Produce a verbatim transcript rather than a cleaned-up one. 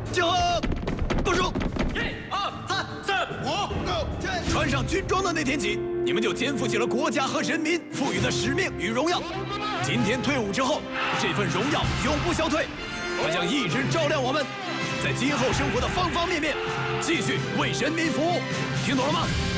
集合，部署。一、二、三、四、五、六、七。穿上军装的那天起，你们就肩负起了国家和人民赋予的使命与荣耀。今天退伍之后，这份荣耀永不消退，它将一直照亮我们，在今后生活的方方面面，继续为人民服务。听懂了吗？